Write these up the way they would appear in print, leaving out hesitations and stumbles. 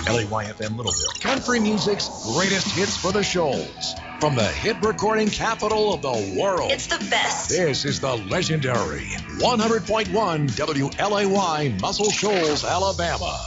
WLAY-FM Littleville. Country music's greatest hits for the Shoals. From the hit recording capital of the world. It's the best. This is the legendary 100.1 WLAY Muscle Shoals, Alabama.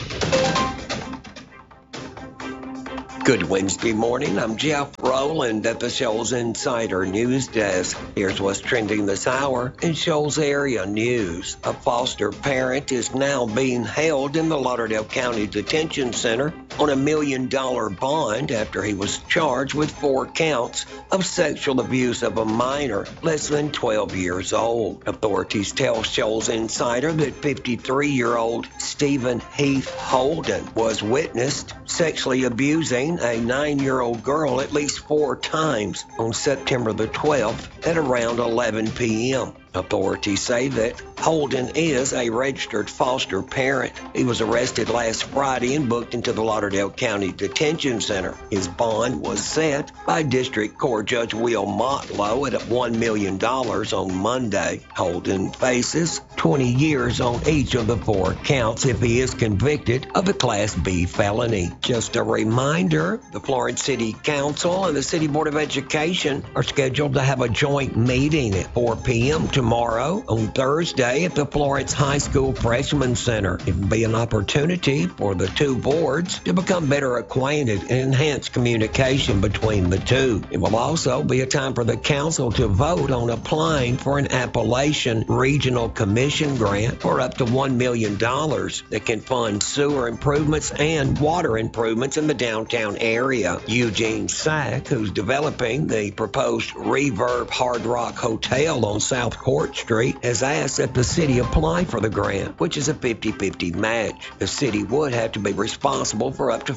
Good Wednesday morning. I'm Jeff Rowland at the Shoals Insider News Desk. Here's what's trending this hour in Shoals area news. A foster parent is now being held in the Lauderdale County Detention Center on $1 million bond after he was charged with 4 counts of sexual abuse of a minor less than 12 years old. Authorities tell Shoals Insider that 53-year-old Stephen Heath Holden was witnessed sexually abusing a 9-year-old girl at least 4 times on September the 12th at around 11 p.m. Authorities say that Holden is a registered foster parent. He was arrested last Friday and booked into the Lauderdale County Detention Center. His bond was set by District Court Judge Will Motlow at $1 million on Monday. Holden faces 20 years on each of the 4 counts if he is convicted of a Class B felony. Just a reminder, the Florence City Council and the City Board of Education are scheduled to have a joint meeting at 4 p.m. tomorrow on Thursday at the Florence High School Freshman Center. It will be an opportunity for the two boards to become better acquainted and enhance communication between the two. It will also be a time for the council to vote on applying for an Appalachian Regional Commission grant for up to $1 million that can fund sewer improvements and water improvements in the downtown area. Eugene Sack, who's developing the proposed Reverb Hard Rock Hotel on South Court Street, has asked that the city apply for the grant, which is a 50-50 match. The city would have to be responsible for up to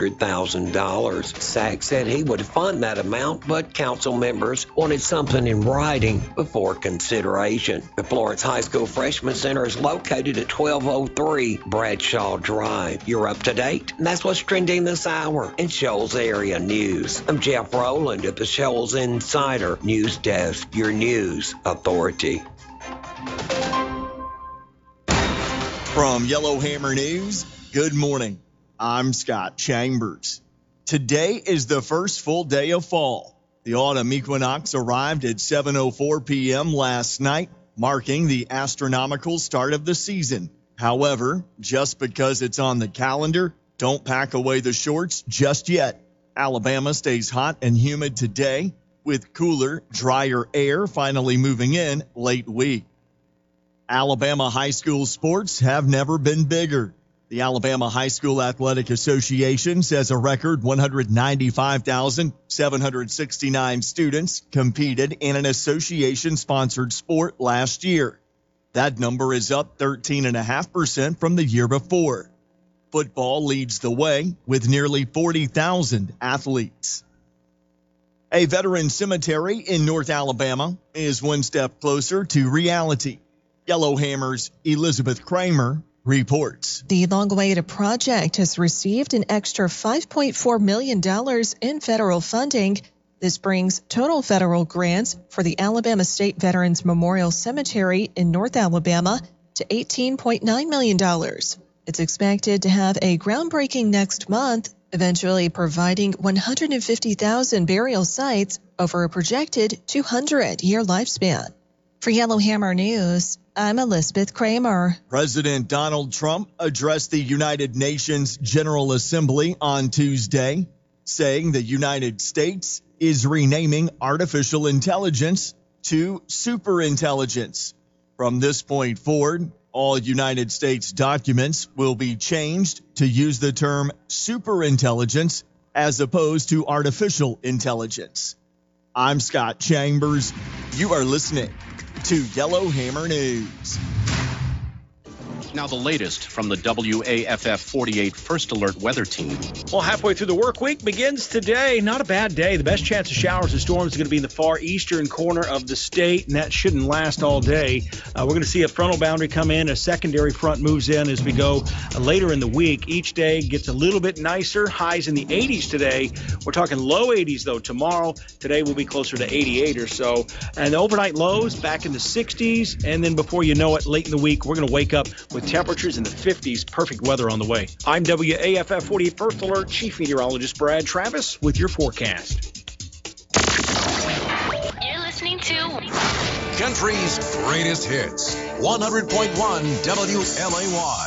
$500,000. Sack said he would fund that amount, but council members wanted something in writing before consideration. The Florence High School Freshman Center is located at 1203 Bradshaw Drive. You're up to date, and that's what's trending this hour in Shoals Area News. I'm Jeff Rowland at the Shoals Insider News Desk, your news authority. From Yellowhammer News, good morning. I'm Scott Chambers. Today is the first full day of fall. The autumn equinox arrived at 7:04 p.m. last night, marking the astronomical start of the season. However, just because it's on the calendar, don't pack away the shorts just yet. Alabama stays hot and humid today, with cooler, drier air finally moving in late week. Alabama high school sports have never been bigger. The Alabama High School Athletic Association says a record 195,769 students competed in an association-sponsored sport last year. That number is up 13.5% from the year before. Football leads the way with nearly 40,000 athletes. A veteran cemetery in North Alabama is one step closer to reality. Yellowhammer's Elizabeth Kramer reports. The long-awaited project has received an extra $5.4 million in federal funding. This brings total federal grants for the Alabama State Veterans Memorial Cemetery in North Alabama to $18.9 million. It's expected to have a groundbreaking next month, eventually providing 150,000 burial sites over a projected 200-year lifespan. For Yellowhammer News, I'm Elizabeth Kramer. President Donald Trump addressed the United Nations General Assembly on Tuesday, saying the United States is renaming artificial intelligence to superintelligence. From this point forward, all United States documents will be changed to use the term superintelligence as opposed to artificial intelligence. I'm Scott Chambers. You are listening to Yellowhammer News. Now the latest from the WAFF 48 First Alert Weather Team. Well, halfway through the work week begins today. Not a bad day. The best chance of showers and storms is going to be in the far eastern corner of the state, and that shouldn't last all day. We're going to see a frontal boundary come in. A secondary front moves in as we go later in the week. Each day gets a little bit nicer. Highs in the 80s today. We're talking low 80s, though, tomorrow. Today will be closer to 88 or so. And the overnight lows back in the 60s. And then before you know it, late in the week, we're going to wake up with with temperatures in the 50s. Perfect weather on the way. I'm WAFF 48 First Alert Chief Meteorologist Brad Travis with your forecast. You're listening to Country's greatest hits. 100.1 WLAY.